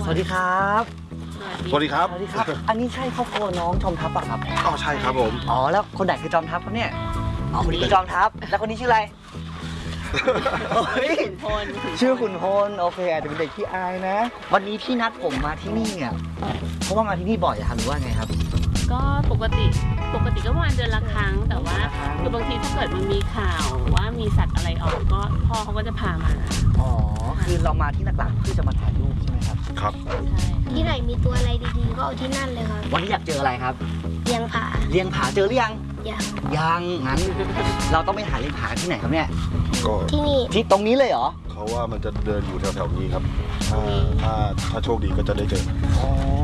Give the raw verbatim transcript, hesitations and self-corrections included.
สวัสดีครับสวัสดีครับสวัสดีครับ อันนี้ใช่ครอบครัวน้องจอมทัพป่ะครับอ๋อใช่ครับผมอ๋อแล้วคนไหนคือจอมทัพครับเนี่ยอ๋อคนนี้คือจอมทัพแล้วคนนี้ชื่ออะไรเฮ้ยขุนพลชื่อขุนพลโอเคอาจจะเป็นเด็กที่อายนะ วันนี้พี่นัดผมมาที่นี่อ่ะเพราะว่ามาที่นี่บ่อยอะครับหรือว่าไงครับก็ปกติปกติก็ประมาณเดือนละครั้ง แต่ว่าเดือนละครั้งคือบางทีถ้าเกิดมันมีข่าวว่ามีสัตว์อะไรออกก็พ่อเขาก็จะพามาอ๋อคือเรามาที่หลักๆเพื่อจะมาถ่ายรูปใช่ไหมครับครับใช่ที่ไหนมีตัวอะไรดีๆก็เอาที่นั่นเลยครับวันนี้อยากเจออะไรครับเลี้ยงผาเลี้ยงผาเจอหรือยังอย่างยังงั้น เราต้องไปหาเลี้ยงผาที่ไหนครับเนี่ยก็ที่นี่ที่ตรงนี้เลยเหรอเขาว่ามันจะเดินอยู่แถวๆนี้ครับ ถ้าถ้าถ้าโชคดีก็จะได้เจออ๋อ